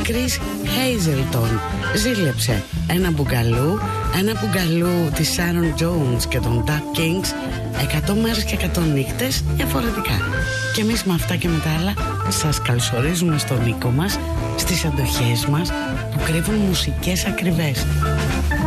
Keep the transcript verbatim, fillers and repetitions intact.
Chris Hazelton ζήλεψε ένα μπουγκαλού, ένα μπουγκαλού της Sharon Jones και των Duck Kings, εκατό μέρες και εκατό νύχτες διαφορετικά. Και εμείς με αυτά και με τα άλλα σας καλωσορίζουμε στον οίκο μας, στις αντοχές μας που κρύβουν μουσικές ακριβές.